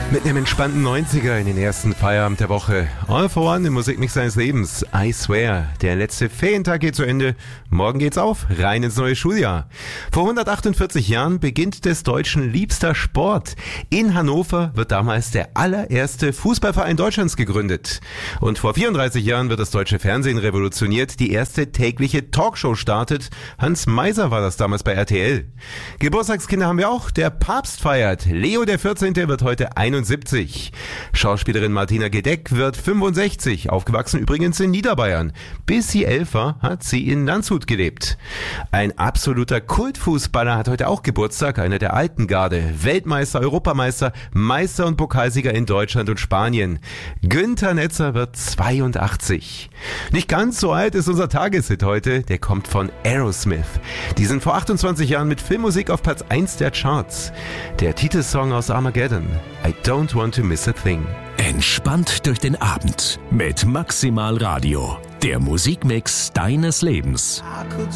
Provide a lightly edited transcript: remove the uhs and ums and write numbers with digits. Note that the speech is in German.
Mit einem entspannten 90er in den ersten Feierabend der Woche. All for One im Musikmix seines Lebens. I swear, der letzte Ferientag geht zu Ende. Morgen geht's auf, rein ins neue Schuljahr. Vor 148 Jahren beginnt des Deutschen liebster Sport. In Hannover wird damals der allererste Fußballverein Deutschlands gegründet. Und vor 34 Jahren wird das deutsche Fernsehen revolutioniert. Die erste tägliche Talkshow startet. Hans Meiser war das damals bei RTL. Geburtstagskinder haben wir auch. Der Papst feiert. Leo der 14. wird heute 71. Schauspielerin Martina Gedeck wird 65, aufgewachsen übrigens in Niederbayern. Bis sie 11 war, hat sie in Landshut gelebt. Ein absoluter Kultfußballer hat heute auch Geburtstag, einer der alten Garde. Weltmeister, Europameister, Meister und Pokalsieger in Deutschland und Spanien. Günther Netzer wird 82. Nicht ganz so alt ist unser Tageshit heute, der kommt von Aerosmith. Die sind vor 28 Jahren mit Filmmusik auf Platz 1 der Charts. Der Titelsong aus Armageddon, I Don't Want to Miss a Thing. Entspannt durch den Abend mit Maximal Radio, der Musikmix deines Lebens. I could